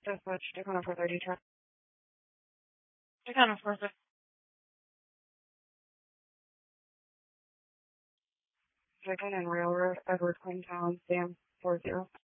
Dispatch, Tacoma 430 truck. Tacoma 430. Second and Railroad, Edward Quintown, Sam 40.